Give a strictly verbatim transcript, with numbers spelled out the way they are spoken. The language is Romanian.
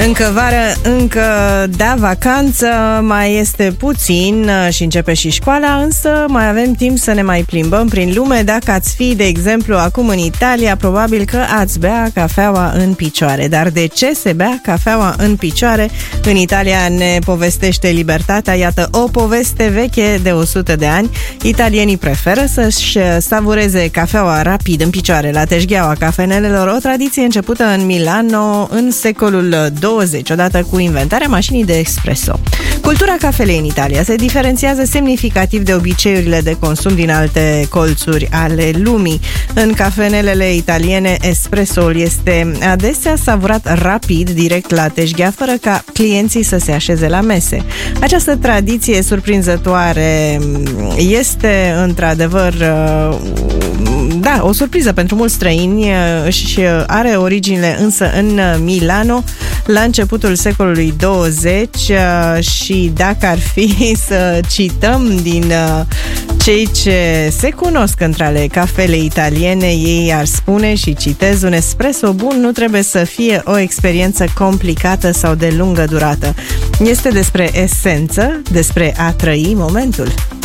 Încă vară, încă da vacanță, mai este puțin și începe și școala, însă mai avem timp să ne mai plimbăm prin lume. Dacă ați fi, de exemplu, acum în Italia, probabil că ați bea cafeaua în picioare. Dar de ce se bea cafeaua în picioare? În Italia ne povestește Libertatea, iată o poveste veche de o sută de ani. Italienii preferă să-și savureze cafeaua rapid în picioare la teșgheaua cafenelelor, o tradiție începută în Milano în secolul douăzeci, odată cu inventarea mașinii de espresso. Cultura cafelei în Italia se diferențiază semnificativ de obiceiurile de consum din alte colțuri ale lumii. În cafenelele italiene, espressoul este adesea savurat rapid, direct la teșghea, fără ca clienții să se așeze la mese. Această tradiție surprinzătoare este, într-adevăr, da, o surpriză pentru mulți străini și are originile însă în Milano la începutul secolului douăzeci și dacă ar fi să cităm din cei ce se cunosc între ale cafelei italiene, ei ar spune, și citez: un espresso bun nu trebuie să fie o experiență complicată sau de lungă durată. Este despre esență, despre a trăi momentul.